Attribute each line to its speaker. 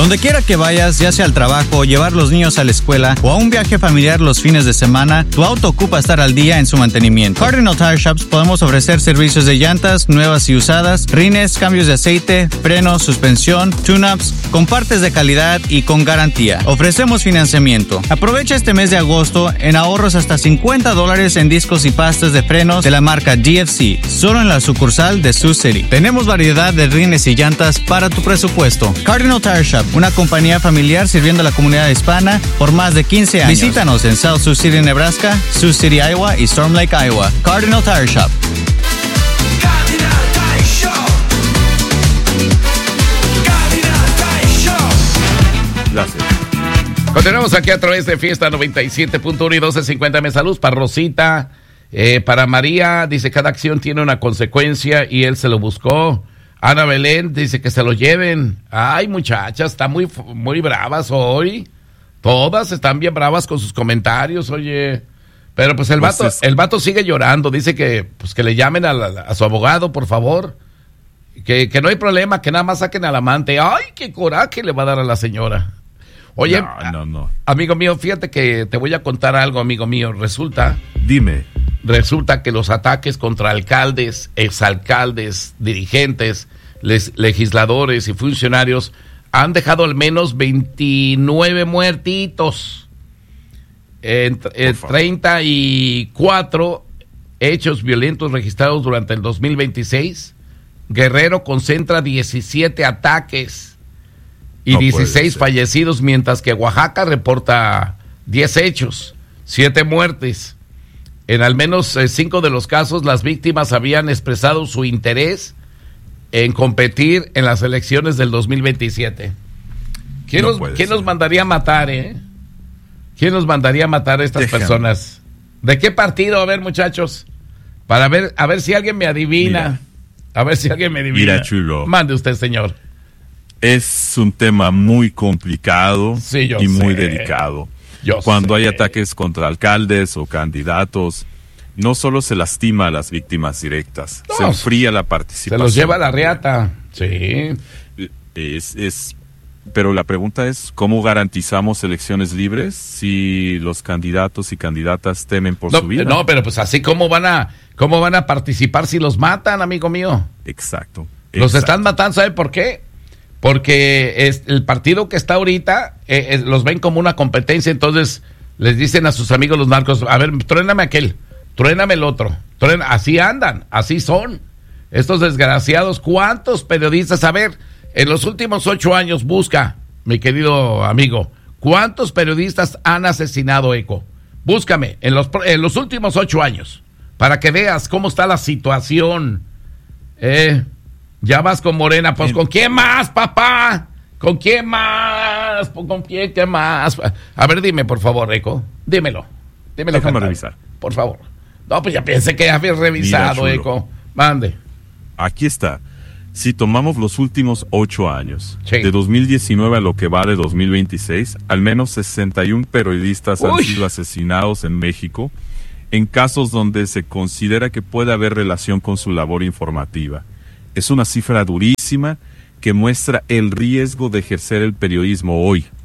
Speaker 1: Donde quiera que vayas, ya sea al trabajo, llevar los niños a la escuela o a un viaje familiar los fines de semana, tu auto ocupa estar al día en su mantenimiento. Cardinal Tire Shops podemos ofrecer servicios de llantas nuevas y usadas, rines, cambios de aceite, frenos, suspensión, tune-ups, con partes de calidad y con garantía. Ofrecemos financiamiento. Aprovecha este mes de agosto en ahorros hasta $50 en discos y pastas de frenos de la marca DFC, solo en la sucursal de Sioux City. Tenemos variedad de rines y llantas para tu presupuesto. Cardinal Tire Shop, una compañía familiar sirviendo a la comunidad hispana por más de 15 años. Visítanos en South Sioux City, Nebraska, Sioux City, Iowa y Storm Lake, Iowa. Cardinal Tire Shop.
Speaker 2: Gracias. Continuamos aquí a través de Fiesta 97.1 y 1250. Salud para Rosita, para María, dice cada acción tiene una consecuencia y él se lo buscó. Ana Belén dice que se lo lleven. Ay, muchachas, están muy bravas hoy. Todas están bien bravas con sus comentarios, oye. Pero pues el vato sigue llorando, dice que pues que le llamen a su abogado, por favor. Que no hay problema, que nada más saquen al amante. Ay, qué coraje le va a dar a la señora. Oye,
Speaker 3: no.
Speaker 2: Amigo mío, fíjate que te voy a contar algo, amigo mío.
Speaker 3: Dime.
Speaker 2: Resulta que los ataques contra alcaldes, exalcaldes, dirigentes, legisladores y funcionarios han dejado al menos 29 muertitos. 34 hechos violentos registrados durante el 2026. Guerrero concentra 17 ataques y 16 fallecidos, mientras que Oaxaca reporta 10 hechos, 7 muertes. En al menos 5 de los casos, las víctimas habían expresado su interés en competir en las elecciones del 2027. ¿Quién nos mandaría a matar, ¿Quién nos mandaría a matar a estas personas? ¿De qué partido? A ver, muchachos, a ver si alguien me adivina. Mira,
Speaker 3: chulo.
Speaker 2: Mande usted, señor.
Speaker 3: Es un tema muy complicado y muy delicado. Cuando hay ataques contra alcaldes o candidatos, no solo se lastima a las víctimas directas, se enfría la participación.
Speaker 2: Se los lleva a la riata. Sí.
Speaker 3: Pero la pregunta es, ¿cómo garantizamos elecciones libres si los candidatos y candidatas temen por su vida?
Speaker 2: No, pero pues así, ¿cómo van a participar si los matan, amigo mío?
Speaker 3: Exacto.
Speaker 2: Los están matando, ¿sabe por qué? Porque el partido que está ahorita los ven como una competencia, entonces les dicen a sus amigos los narcos, a ver, truéname aquel, truéname el otro, así andan, así son. Estos desgraciados, ¿cuántos periodistas? A ver, en los últimos 8 años, busca, mi querido amigo, ¿cuántos periodistas han asesinado, Eco? Búscame, en los últimos 8 años, para que veas cómo está la situación. Ya vas con Morena, pues ¿con quién más, papá? ¿Con quién más? ¿Qué más? A ver, dime, por favor, Eco. Dímelo.
Speaker 3: Déjame revisar.
Speaker 2: Por favor. No, pues ya pensé que habías revisado, Eco. Mande.
Speaker 3: Aquí está. Si tomamos los últimos 8 años, de 2019 a lo que va de 2026, al menos 61 periodistas han sido asesinados en México, en casos donde se considera que puede haber relación con su labor informativa. Es una cifra durísima que muestra el riesgo de ejercer el periodismo hoy.